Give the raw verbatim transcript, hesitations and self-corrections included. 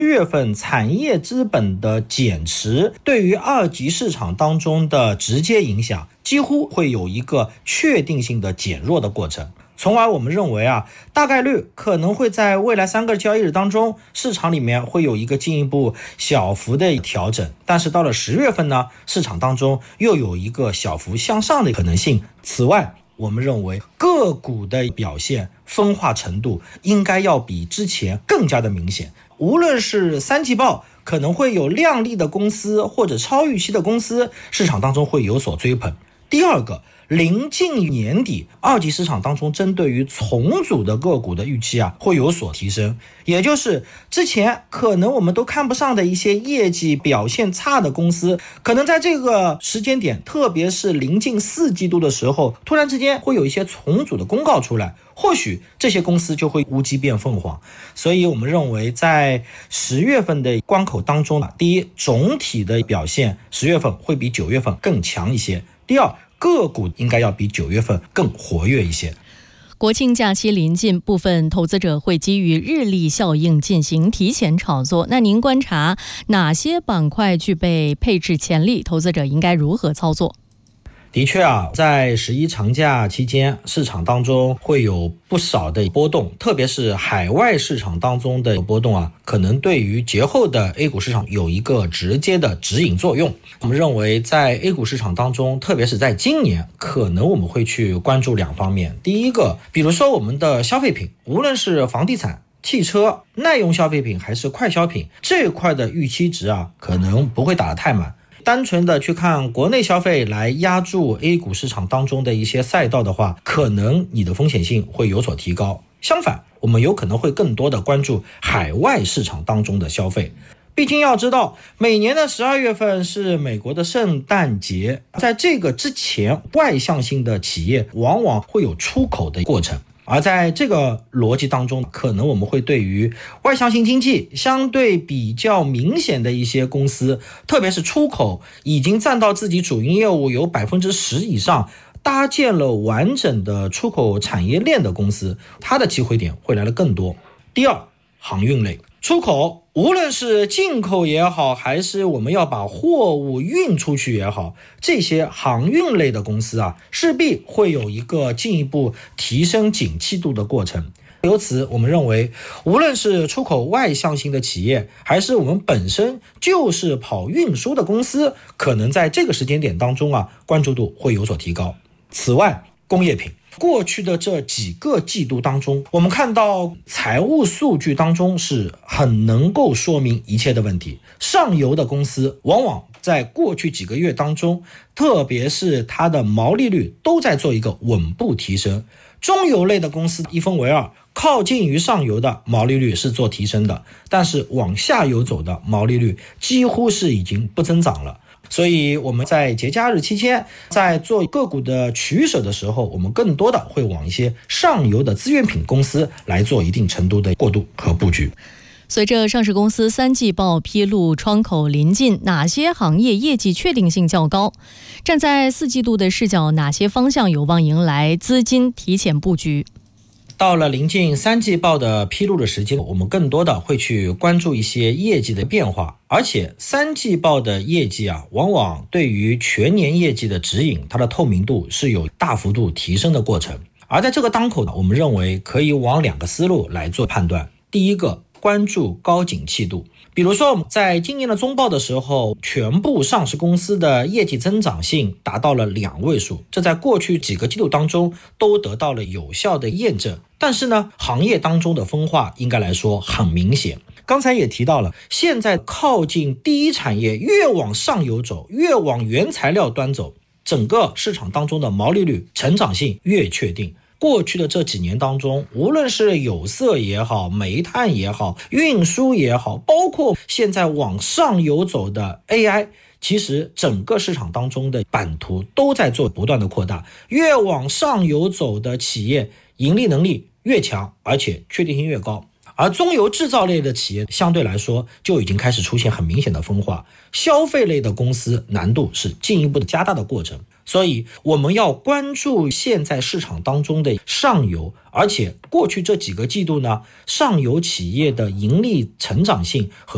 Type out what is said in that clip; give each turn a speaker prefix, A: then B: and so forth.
A: 月份产业资本的减持对于二级市场当中的直接影响几乎会有一个确定性的减弱的过程，从而我们认为啊，大概率可能会在未来三个交易日当中，市场里面会有一个进一步小幅的调整，但是到了十月份呢，市场当中又有一个小幅向上的可能性。此外，我们认为个股的表现分化程度应该要比之前更加的明显，无论是三季报可能会有亮丽的公司或者超预期的公司，市场当中会有所追捧。第二个，临近年底，二级市场当中针对于重组的个股的预期啊会有所提升，也就是之前可能我们都看不上的一些业绩表现差的公司，可能在这个时间点，特别是临近四季度的时候，突然之间会有一些重组的公告出来，或许这些公司就会乌鸡变凤凰。所以我们认为在十月份的关口当中，第一，总体的表现十月份会比九月份更强一些，第二，个股应该要比九月份更活跃一些。
B: 国庆假期临近，部分投资者会基于日历效应进行提前炒作。那您观察哪些板块具备配置潜力？投资者应该如何操作？
A: 的确啊，在十一长假期间，市场当中会有不少的波动，特别是海外市场当中的波动啊，可能对于节后的 A 股市场有一个直接的指引作用。我们认为在 A 股市场当中，特别是在今年，可能我们会去关注两方面。第一个，比如说我们的消费品，无论是房地产、汽车、耐用消费品还是快消品，这块的预期值啊，可能不会打得太满。单纯的去看国内消费来压住 A 股市场当中的一些赛道的话，可能你的风险性会有所提高。相反，我们有可能会更多的关注海外市场当中的消费。毕竟要知道，每年的十二月份是美国的圣诞节，在这个之前，外向性的企业往往会有出口的过程。而在这个逻辑当中，可能我们会对于外向性经济相对比较明显的一些公司，特别是出口已经占到自己主营业务有 百分之十 以上，搭建了完整的出口产业链的公司，它的机会点会来得更多。第二，航运类出口，无论是进口也好，还是我们要把货物运出去也好，这些航运类的公司啊，势必会有一个进一步提升景气度的过程。由此我们认为，无论是出口外向型的企业，还是我们本身就是跑运输的公司，可能在这个时间点当中啊，关注度会有所提高。此外，工业品过去的这几个季度当中，我们看到财务数据当中是很能够说明一切的问题。上游的公司往往在过去几个月当中，特别是它的毛利率都在做一个稳步提升。中游类的公司一分为二，靠近于上游的毛利率是做提升的，但是往下游走的毛利率几乎是已经不增长了。所以我们在节假日期间，在做个股的取舍的时候，我们更多的会往一些上游的资源品公司来做一定程度的过渡和布局。
B: 随着上市公司三季报披露窗口临近，哪些行业业绩确定性较高？站在四季度的视角，哪些方向有望迎来资金提前布局？
A: 到了临近三季报的披露的时间，我们更多的会去关注一些业绩的变化，而且三季报的业绩啊，往往对于全年业绩的指引，它的透明度是有大幅度提升的过程。而在这个当口呢，我们认为可以往两个思路来做判断。第一个，关注高景气度。比如说我们在今年的中报的时候，全部上市公司的业绩增长性达到了两位数，这在过去几个季度当中都得到了有效的验证。但是呢，行业当中的分化应该来说很明显。刚才也提到了，现在靠近第一产业越往上游走，越往原材料端走，整个市场当中的毛利率成长性越确定。过去的这几年当中，无论是有色也好，煤炭也好，运输也好，包括现在往上游走的 A I， 其实整个市场当中的版图都在做不断的扩大。越往上游走的企业，盈利能力越强，而且确定性越高。而中游制造类的企业相对来说就已经开始出现很明显的分化，消费类的公司难度是进一步的加大的过程。所以我们要关注现在市场当中的上游，而且过去这几个季度呢，上游企业的盈利成长性和